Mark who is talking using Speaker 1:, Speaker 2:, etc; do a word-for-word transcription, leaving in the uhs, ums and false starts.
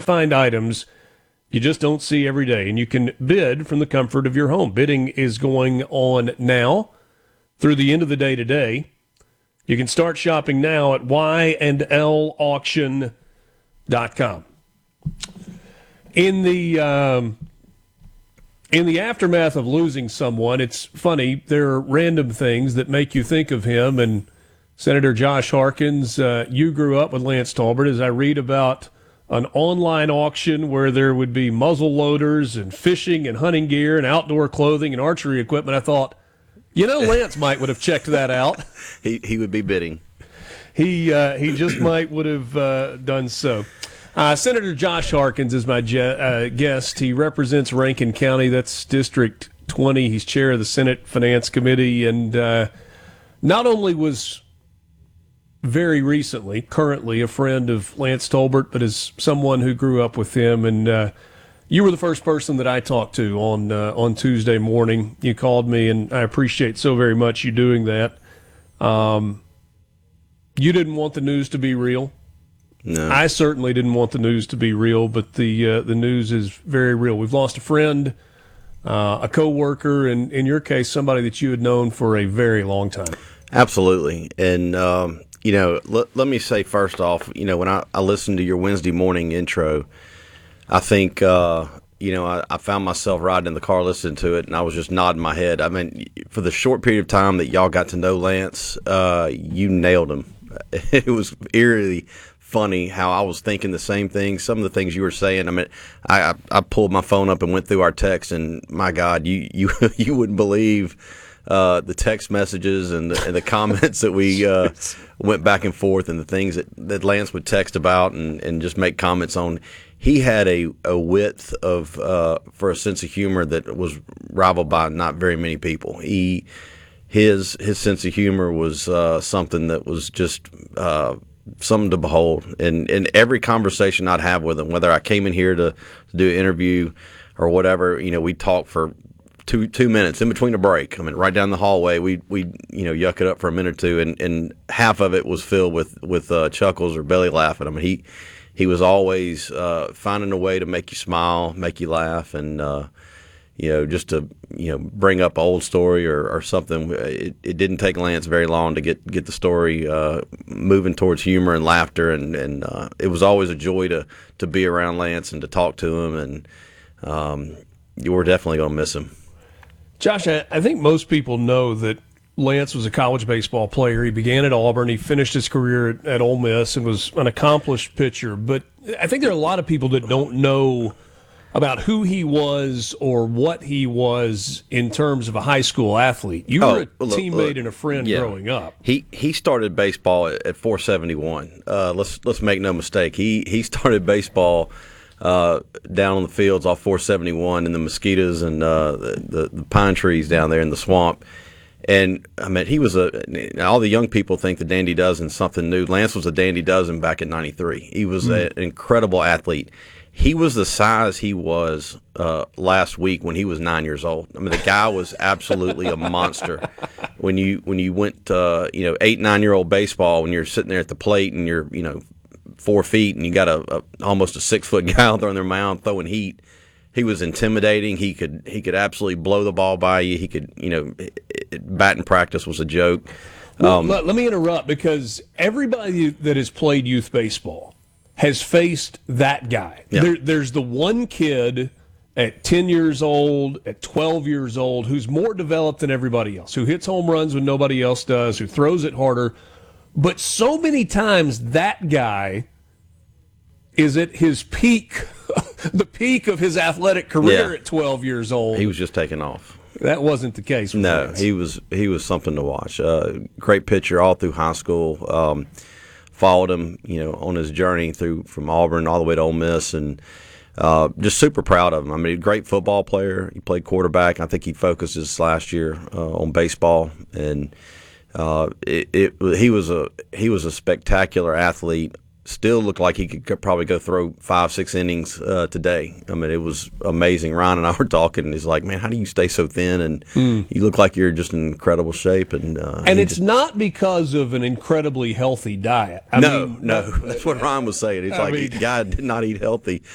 Speaker 1: find items you just don't see every day. And you can bid from the comfort of your home. Bidding is going on now through the end of the day today. You can start shopping now at y and l auction dot com. In the um, in the aftermath of losing someone, it's funny, there are random things that make you think of him. And Senator Josh Harkins, uh, you grew up with Lance Talbert. As I read about an online auction where there would be muzzle loaders and fishing and hunting gear and outdoor clothing and archery equipment, I thought, you know, Lance might would have checked that out.
Speaker 2: he he would be bidding.
Speaker 1: He uh, he just might would have uh, done so. Uh, Senator Josh Harkins is my je- uh, guest. He represents Rankin County. That's District twenty. He's chair of the Senate Finance Committee, and uh, not only was very recently, currently, a friend of Lance Talbert, but as someone who grew up with him. And uh, you were the first person that I talked to on uh, on Tuesday morning. You called me, and I appreciate so very much you doing that. Um, you didn't want the news to be real.
Speaker 2: No.
Speaker 1: I certainly didn't want the news to be real, but the uh, the news is very real. We've lost a friend, uh, a coworker, and in your case, somebody that you had known for a very long time.
Speaker 2: Absolutely. And, um, you know, let, let me say first off, you know, when I, I listened to your Wednesday morning intro, I think, uh, you know, I, I found myself riding in the car listening to it, and I was just nodding my head. I mean, for the short period of time that y'all got to know Lance, uh, you nailed him. It was eerily funny how I was thinking the same thing. Some of the things you were saying, I mean, I, I, I pulled my phone up and went through our text, and my God, you you, you wouldn't believe Uh, the text messages and the, and the comments that we uh, went back and forth, and the things that, that Lance would text about and, and just make comments on. He had a, a width of uh, for a sense of humor that was rivaled by not very many people. He his his sense of humor was uh, something that was just uh, something to behold. And in every conversation I'd have with him, whether I came in here to, to do an interview or whatever, you know, we talked for Two two minutes in between a break. I mean, right down the hallway, we we you know yuck it up for a minute or two, and, and half of it was filled with with uh, chuckles or belly laughing. I mean, he he was always uh, finding a way to make you smile, make you laugh, and uh, you know just to you know bring up an old story or, or something. It, it didn't take Lance very long to get get the story uh, moving towards humor and laughter, and and uh, it was always a joy to to be around Lance and to talk to him, and um, you were definitely gonna miss him.
Speaker 1: Josh, I, I think most people know that Lance was a college baseball player. He began at Auburn. He finished his career at, at Ole Miss and was an accomplished pitcher. But I think there are a lot of people that don't know about who he was or what he was in terms of a high school athlete. You
Speaker 2: oh,
Speaker 1: were a
Speaker 2: look,
Speaker 1: teammate
Speaker 2: look,
Speaker 1: and a friend
Speaker 2: yeah.
Speaker 1: growing up.
Speaker 2: He he started baseball at, at four seventy-one. Uh, let's let's make no mistake. He he started baseball Uh, down on the fields off four seventy-one and the mosquitoes and uh, the, the, the pine trees down there in the swamp. And, I mean, he was a – all the young people think the Dandy Dozen's something new. Lance was a Dandy Dozen back in ninety-three. He was mm. a, an incredible athlete. He was the size he was uh, last week when he was nine years old. I mean, the guy was absolutely a monster. When you when you went, uh, you know, eight, nine-year-old baseball, when you're sitting there at the plate and you're, you know, four feet and you got a, a almost a six foot guy out there on their mound throwing heat. He was intimidating. He could he could absolutely blow the ball by you. He could you know it, it, batting practice was a joke.
Speaker 1: Well,
Speaker 2: um,
Speaker 1: let, let me interrupt because everybody that has played youth baseball has faced that guy.
Speaker 2: Yeah.
Speaker 1: There, there's the one kid at ten years old, at twelve years old, who's more developed than everybody else, who hits home runs when nobody else does, who throws it harder. But so many times that guy is at his peak, the peak of his athletic career
Speaker 2: yeah.
Speaker 1: at twelve years old.
Speaker 2: He was just taking off.
Speaker 1: That wasn't the case with
Speaker 2: No,
Speaker 1: Lance.
Speaker 2: he was he was something to watch. Uh, great pitcher all through high school. Um, followed him, you know, on his journey through from Auburn all the way to Ole Miss, and uh, just super proud of him. I mean, great football player. He played quarterback. I think he focused this last year uh, on baseball, and uh, it, it he was a he was a spectacular athlete. Still looked like he could probably go throw five, six innings uh, today. I mean, it was amazing. Ryan and I were talking, and he's like, man, how do you stay so thin? And mm. you look like you're just in incredible shape. And uh,
Speaker 1: and it's
Speaker 2: just,
Speaker 1: not because of an incredibly healthy diet. I
Speaker 2: no,
Speaker 1: mean,
Speaker 2: no. That's what Ryan was saying. It's I like mean, the guy did not eat healthy.